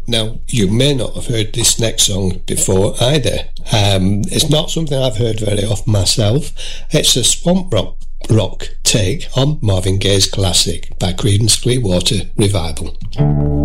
Now, you may not have heard this next song before either. It's not something I've heard very often myself. It's a swamp rock take on Marvin Gaye's classic by Creedence Clearwater Revival.